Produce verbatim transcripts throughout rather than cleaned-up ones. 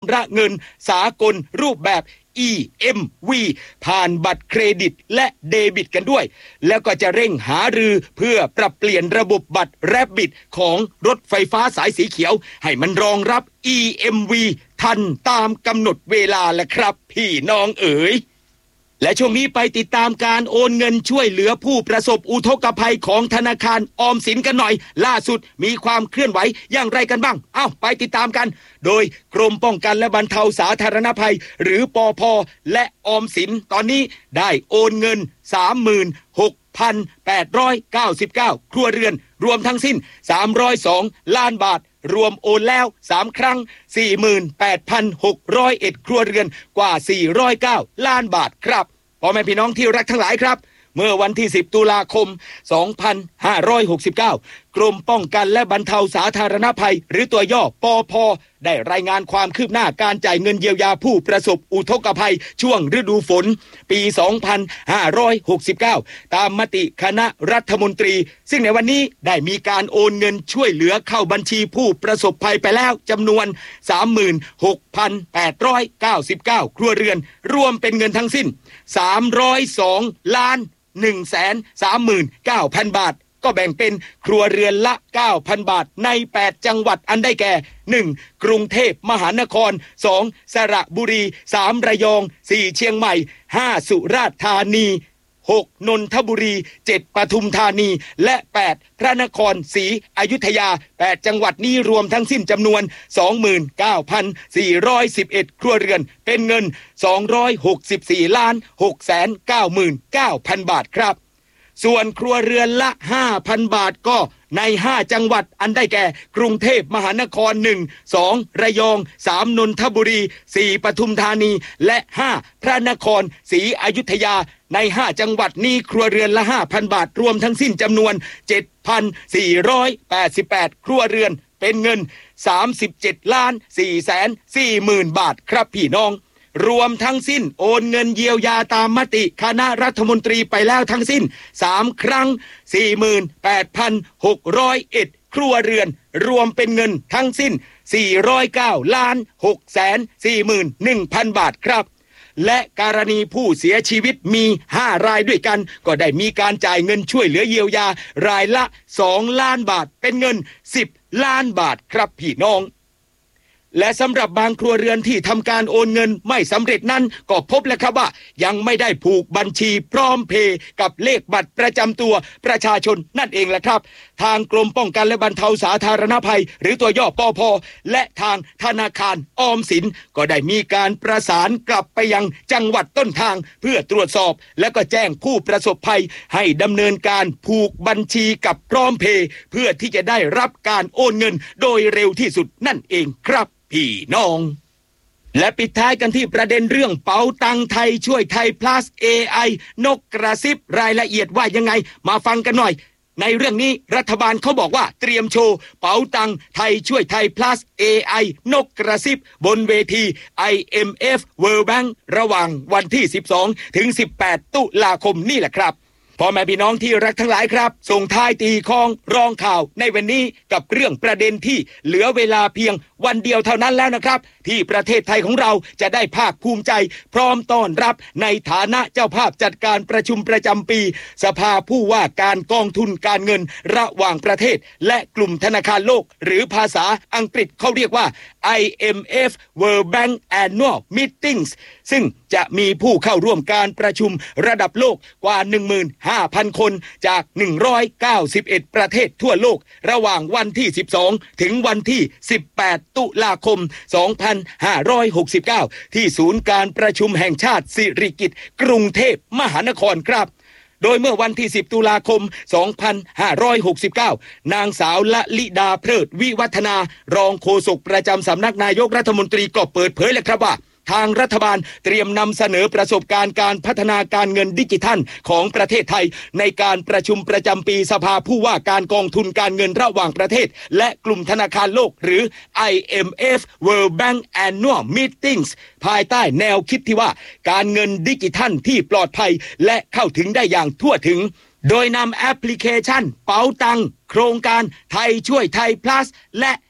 ระเงินสากลรูปแบบ อี เอ็ม วี ผ่านบัตรเครดิตและเดบิตกันด้วยแล้วก็จะเร่งหารือเพื่อปรับเปลี่ยนระบบบัตรแรบบิทของรถไฟฟ้าสายสีเขียวให้มันรองรับ อี เอ็ม วี ทันตามกำหนดเวลาแล้วครับพี่น้องเอ๋ยและช่วงนี้ไปติดตามการโอนเงินช่วยเหลือผู้ประสบอุทกภัยของธนาคารออมสินกันหน่อยล่าสุดมีความเคลื่อนไหวอย่างไรกันบ้างเอ้าไปติดตามกันโดยกรมป้องกันและบรรเทาสาธารณภัยหรือปภ.และออมสินตอนนี้ได้โอนเงิน สามหมื่นหกพันแปดร้อยเก้าสิบเก้า ครัวเรือนรวมทั้งสิ้นสามร้อยสองล้านบาทรวมโอนแล้วสามครั้ง สี่หมื่นแปดพันหกร้อยเอ็ด ครัวเรือนกว่าสี่ร้อยเก้าล้านบาทครับพ่อแม่พี่น้องที่รักทั้งหลายครับเมื่อวันที่สิบตุลาคมสองพันห้าร้อยหกสิบเก้ากรมป้องกันและบรรเทาสาธารณภัยหรือตัวย่อปภ.ได้รายงานความคืบหน้าการจ่ายเงินเยียวยาผู้ประสบอุทกภัยช่วงฤดูฝนปีสองพันห้าร้อยหกสิบเก้าตามมติคณะรัฐมนตรีซึ่งในวันนี้ได้มีการโอนเงินช่วยเหลือเข้าบัญชีผู้ประสบภัยไปแล้วจำนวน สามหมื่นหกพันแปดร้อยเก้าสิบเก้า ครัวเรือนรวมเป็นเงินทั้งสิ้นสามร้อยสองล้านหนึ่งแสนสามหมื่นเก้าพัน บาทก็แบ่งเป็นครัวเรือนละ เก้าพัน บาทในแปดจังหวัดอันได้แก่หนึ่งกรุงเทพมหานครสองสระบุรีสามระยองสี่เชียงใหม่ห้าสุราษฎร์ธานีหกนนทบุรีเจ็ดปทุมธานีและแปดพระนครศรีอยุธยาแปดจังหวัดนี้รวมทั้งสิ้นจำนวน สองหมื่นเก้าพันสี่ร้อยสิบเอ็ด ครัวเรือนเป็นเงินสองร้อยหกสิบสี่ล้านหกแสนเก้าหมื่นเก้าพัน บาทครับส่วนครัวเรือนละ ห้าพัน บาทก็ในห้าจังหวัดอันได้แก่กรุงเทพมหานครหนึ่ง สองระยองสามนนทบุรีสี่ปทุมธานีและห้าพระนครศรีอยุธยาในห้าจังหวัดนี้ครัวเรือนละ ห้าพัน บาทรวมทั้งสิ้นจำนวน เจ็ดพันสี่ร้อยแปดสิบแปด ครัวเรือนเป็นเงินสามสิบเจ็ดล้านสี่แสนสี่หมื่น บาทครับพี่น้องรวมทั้งสิ้นโอนเงินเยียวยาตามมติคณะรัฐมนตรีไปแล้วทั้งสิ้นสามครั้ง สี่หมื่นแปดพันหกร้อยเอ็ด ครัวเรือนรวมเป็นเงินทั้งสิ้นสี่ร้อยเก้าล้านหกแสนสี่หมื่นหนึ่งพัน บาทครับและกรณีผู้เสียชีวิตมีห้ารายด้วยกันก็ได้มีการจ่ายเงินช่วยเหลือเยียวยารายละสองล้านบาทเป็นเงินสิบล้านบาทครับพี่น้องและสำหรับบางครัวเรือนที่ทำการโอนเงินไม่สำเร็จนั้นก็พบแล้วครับว่ายังไม่ได้ผูกบัญชีพร้อมเพย์กับเลขบัตรประจำตัวประชาชนนั่นเองแหละครับทางกรมป้องกันและบรรเทาสาธารณภัยหรือตัวย่อปภ.และทางธนาคารออมสินก็ได้มีการประสานกลับไปยังจังหวัดต้นทางเพื่อตรวจสอบและก็แจ้งผู้ประสบภัยให้ดำเนินการผูกบัญชีกับพร้อมเพย์เพื่อที่จะได้รับการโอนเงินโดยเร็วที่สุดนั่นเองครับพี่น้องและปิดท้ายกันที่ประเด็นเรื่องเป๋าตังไทยช่วยไทย plus เอ ไอ นกกระซิบรายละเอียดว่ายังไงมาฟังกันหน่อยในเรื่องนี้รัฐบาลเขาบอกว่าเตรียมโชว์เป๋าตังไทยช่วยไทย plus เอ ไอ นกกระซิบบนเวที ไอ เอ็ม เอฟ World Bank ระหว่างวันที่สิบสองถึงสิบแปดตุลาคมนี่แหละครับพ่อแม่พี่น้องที่รักทั้งหลายครับส่งท้ายตีคองรองข่าวในวันนี้กับเรื่องประเด็นที่เหลือเวลาเพียงวันเดียวเท่านั้นแล้วนะครับที่ประเทศไทยของเราจะได้ภาคภูมิใจพร้อมต้อนรับในฐานะเจ้าภาพจัดการประชุมประจำปีสภาผู้ว่าการกองทุนการเงินระหว่างประเทศและกลุ่มธนาคารโลกหรือภาษาอังกฤษเขาเรียกว่า ไอ เอ็ม เอฟ World Bank Annual Meetings ซึ่งจะมีผู้เข้าร่วมการประชุมระดับโลกกว่า หนึ่งหมื่นห้าพัน คนจากหนึ่งร้อยเก้าสิบเอ็ดประเทศทั่วโลกระหว่างวันที่สิบสองถึงวันที่สิบแปดตุลาคมสองพันห้าร้อยหกสิบเก้าที่ศูนย์การประชุมแห่งชาติสิริกิติ์กรุงเทพมหานครครับโดยเมื่อวันที่สิบตุลาคมสองพันห้าร้อยหกสิบเก้านางสาวละลิดาเพลิดวิวัฒนารองโฆษกประจำสำนักนายกรัฐมนตรีก็เปิดเผยเลยครับว่าทางรัฐบาลเตรียมนำเสนอประสบการณ์การพัฒนาการเงินดิจิทัลของประเทศไทยในการประชุมประจำปีสภาผู้ว่าการกองทุนการเงินระหว่างประเทศและกลุ่มธนาคารโลกหรือ ไอ เอ็ม เอฟ World Bank Annual Meetings ภายใต้แนวคิดที่ว่าการเงินดิจิทัลที่ปลอดภัยและเข้าถึงได้อย่างทั่วถึงโดยนำแอปพลิเคชันเป๋าตังโครงการไทยช่วยไทย plus และ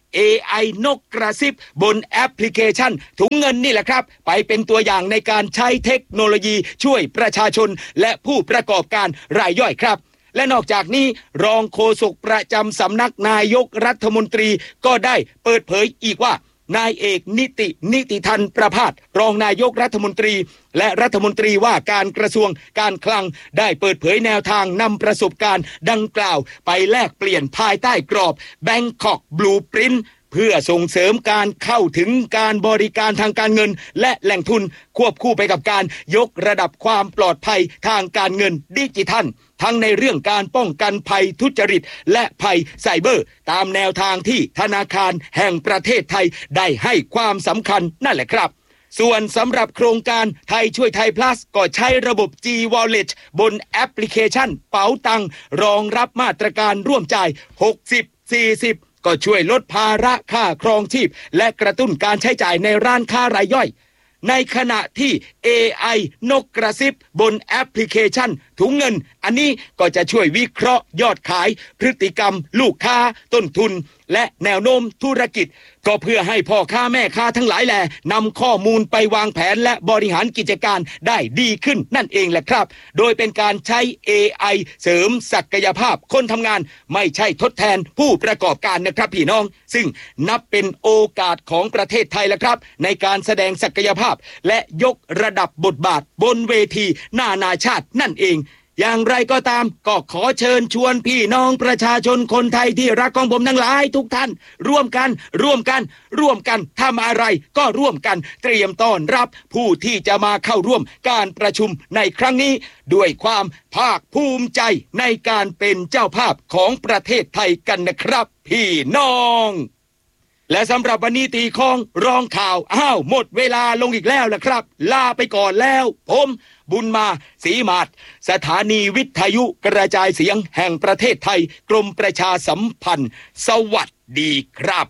เอ ไอ นกกระซิบบนแอปพลิเคชันถุงเงินนี่แหละครับไปเป็นตัวอย่างในการใช้เทคโนโลยีช่วยประชาชนและผู้ประกอบการรายย่อยครับและนอกจากนี้รองโฆษกประจำสำนักนายกรัฐมนตรีก็ได้เปิดเผยอีกว่านายเอกนิตินิติธันประภาสรองนายกรัฐมนตรีและรัฐมนตรีว่าการกระทรวงการคลังได้เปิดเผยแนวทางนำประสบการณ์ดังกล่าวไปแลกเปลี่ยนภายใต้กรอบ Bangkok Blueprint เพื่อส่งเสริมการเข้าถึงการบริการทางการเงินและแหล่งทุนควบคู่ไปกับการยกระดับความปลอดภัยทางการเงินดิจิทัลทั้งในเรื่องการป้องกันภัยทุจริตและภัยไซเบอร์ตามแนวทางที่ธนาคารแห่งประเทศไทยได้ให้ความสำคัญนั่นแหละครับส่วนสำหรับโครงการไทยช่วยไทย plus ก็ใช้ระบบ G Wallet บนแอปพลิเคชันเป๋าตังรองรับมาตรการร่วมจ่ายหกสิบ สี่สิบก็ช่วยลดภาระค่าครองชีพและกระตุ้นการใช้จ่ายในร้านค้ารายย่อยในขณะที่ เอ ไอ นกกระซิบบนแอปพลิเคชันถุงเงินอันนี้ก็จะช่วยวิเคราะห์ยอดขายพฤติกรรมลูกค้าต้นทุนและแนวโน้มธุรกิจก็เพื่อให้พ่อค้าแม่ค้าทั้งหลายแหล่นำข้อมูลไปวางแผนและบริหารกิจการได้ดีขึ้นนั่นเองแหละครับโดยเป็นการใช้ เอ ไอ เสริมศักยภาพคนทำงานไม่ใช่ทดแทนผู้ประกอบการนะครับพี่น้องซึ่งนับเป็นโอกาสของประเทศไทยแล้วครับในการแสดงศักยภาพและยกระดับบทบาทบนเวทีนานาชาตินั่นเองอย่างไรก็ตามก็ขอเชิญชวนพี่น้องประชาชนคนไทยที่รักของผมทั้งหลายทุกท่านร่วมกันร่วมกันร่วมกันทำอะไรก็ร่วมกันเตรียมต้อนรับผู้ที่จะมาเข้าร่วมการประชุมในครั้งนี้ด้วยความภาคภูมิใจในการเป็นเจ้าภาพของประเทศไทยกันนะครับพี่น้องและสำหรับวันนี้ตีคองร้องข่าวอ้าวหมดเวลาลงอีกแล้วล่ะครับลาไปก่อนแล้วผมบุญมาศรีมาศสถานีวิทยุกระจายเสียงแห่งประเทศไทยกรมประชาสัมพันธ์สวัสดีครับ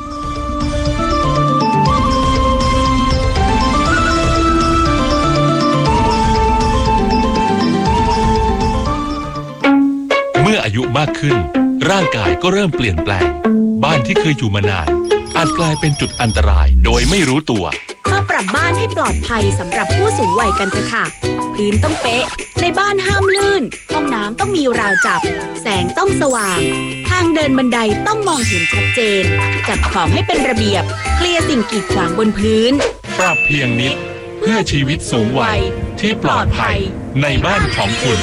เมื่ออายุมากขึ้นร่างกายก็เริ่มเปลี่ยนแปลงบ้านที่เคยอยู่มานานอาจกลายเป็นจุดอันตรายโดยไม่รู้ตัวมาปรับบ้านให้ปลอดภัยสำหรับผู้สูงวัยกันเถอะค่ะพื้นต้องเป๊ะในบ้านห้ามลื่นห้องน้ำต้องมีราวจับแสงต้องสว่างทางเดินบันไดต้องมองเห็นชัดเจนจัดของให้เป็นระเบียบเคลียร์สิ่งกีดขวางบนพื้นปรับเพียงนิดเพื่อชีวิตสูงวัยที่ปลอดภัยในบ้านของคุณ